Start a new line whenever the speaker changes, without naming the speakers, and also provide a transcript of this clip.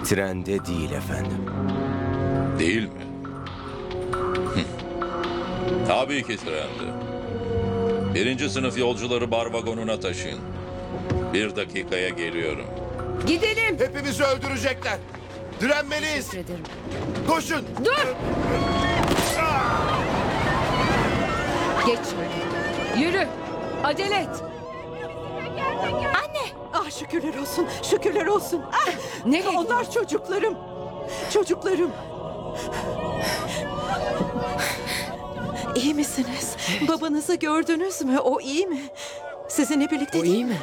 Trende değil efendim.
Değil mi? Tabii ki trende. 1. sınıf yolcuları bar vagonuna taşıyın. 1 dakikaya geliyorum.
Gidelim.
Hepimizi öldürecekler. Direnmeliyiz.
Teşekkür ederim.
Koşun.
Dur. Geç şöyle. Yürü. Acele et. Anne.
Ah şükürler olsun, şükürler olsun. Ah,
Nereye
onlar çocuklarım. Çocuklarım. İyi misiniz? Babanızı gördünüz mü? O iyi mi? Sizinle birlikte
O iyi mi?